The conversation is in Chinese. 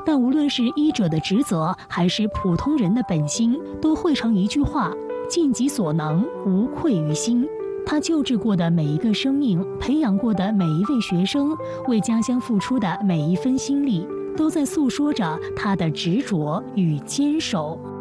但无论是医者的职责，还是普通人的本心，都汇成一句话：尽己所能，无愧于心。他救治过的每一个生命，培养过的每一位学生，为家乡付出的每一分心力，都在诉说着他的执着与坚守。